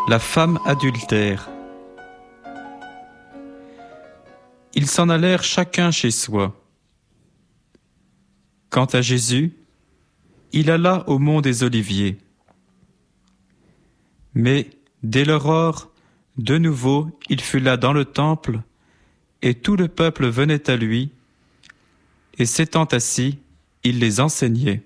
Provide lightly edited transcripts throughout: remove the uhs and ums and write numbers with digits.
La femme adultère. Ils s'en allèrent chacun chez soi. Quant à Jésus, il alla au mont des Oliviers. Mais dès l'aurore, de nouveau, il fut là dans le temple, et tout le peuple venait à lui, et s'étant assis, il les enseignait.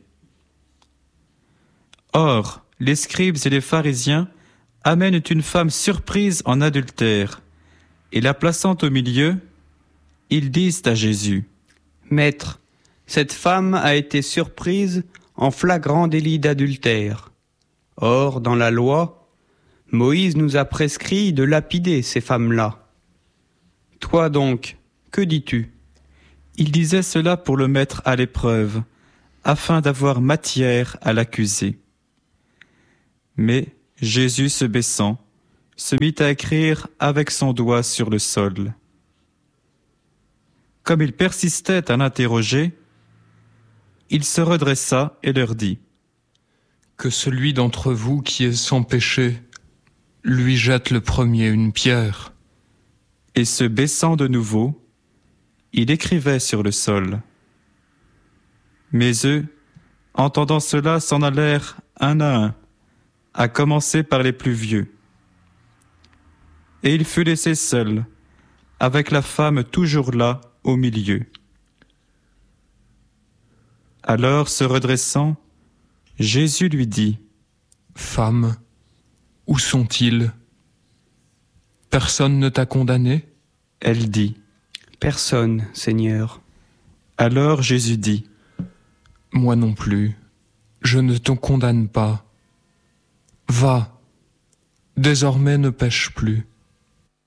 Or, les scribes et les pharisiens amènent une femme surprise en adultère, et la plaçant au milieu, ils disent à Jésus : « Maître, cette femme a été surprise en flagrant délit d'adultère. Or, dans la loi, Moïse nous a prescrit de lapider ces femmes-là. Toi donc, que dis-tu » Il disait cela pour le mettre à l'épreuve, afin d'avoir matière à l'accuser. Mais Jésus, se baissant, se mit à écrire avec son doigt sur le sol. Comme il persistait à l'interroger, il se redressa et leur dit : « Que celui d'entre vous qui est sans péché lui jette le premier une pierre. » Et se baissant de nouveau, il écrivait sur le sol. Mais eux, entendant cela, s'en allèrent un à un, à commencer par les plus vieux. Et il fut laissé seul, avec la femme toujours là, au milieu. Alors, se redressant, Jésus lui dit : « Femme, où sont-ils ? Personne ne t'a condamné ? » Elle dit : « Personne, Seigneur. » Alors Jésus dit : « Moi non plus, je ne te condamne pas. Va, désormais ne pêche plus. »